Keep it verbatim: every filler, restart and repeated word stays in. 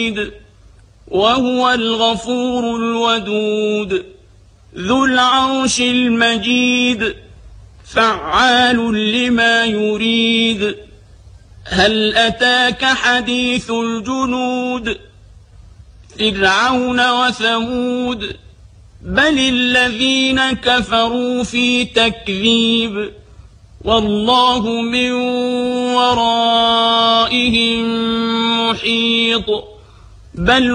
وهو الغفور الودود ذو العرش المجيد فعال لما يريد. هل أتاك حديث الجنود فرعون وثمود بل الذين كفروا في تكذيب والله من ورائهم محيط بل